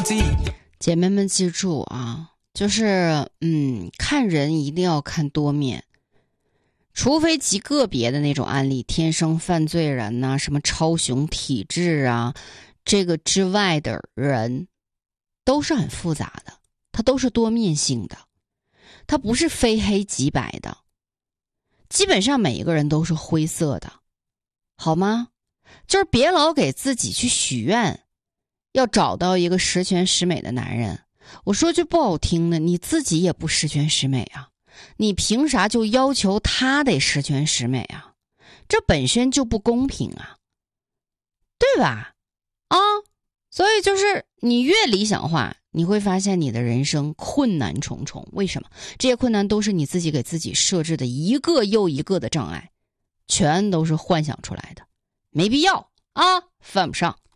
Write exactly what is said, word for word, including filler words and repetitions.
姐妹们记住啊，就是嗯，看人一定要看多面，除非极个别的那种案例，天生犯罪人呐、啊，什么超雄体质啊，这个之外的人都是很复杂的，它都是多面性的，它不是非黑即白的，基本上每一个人都是灰色的，好吗？就是别老给自己去许愿，要找到一个十全十美的男人。我说句不好听的，你自己也不十全十美啊，你凭啥就要求他得十全十美啊？这本身就不公平啊，对吧？啊，所以就是你越理想化，你会发现你的人生困难重重。为什么？这些困难都是你自己给自己设置的一个又一个的障碍，全都是幻想出来的，没必要啊，犯不上。